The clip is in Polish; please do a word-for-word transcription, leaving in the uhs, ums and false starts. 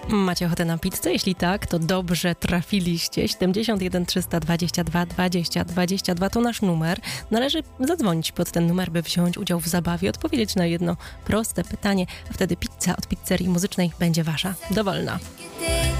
Macie ochotę na pizzę? Jeśli tak, to dobrze trafiliście. siedemdziesiąt jeden trzysta dwadzieścia dwa dwadzieścia dwadzieścia dwa to nasz numer. Należy zadzwonić pod ten numer, by wziąć udział w zabawie, odpowiedzieć na jedno proste pytanie, a wtedy pizza od pizzerii muzycznej będzie wasza. Dowolna.